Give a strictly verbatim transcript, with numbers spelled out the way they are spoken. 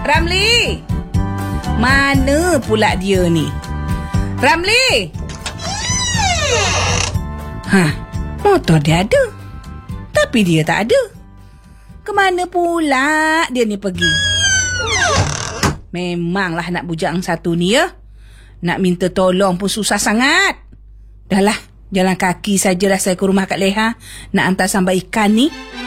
Ramli! Mana pula dia ni? Ramli! Hah, motor dia ada. Tapi dia tak ada. Kemana pula dia ni pergi? Memanglah nak bujang satu ni ya. Nak minta tolong pun susah sangat. Dah lah, jalan kaki sajalah saya ke rumah Kak Leha nak hantar sambal ikan ni.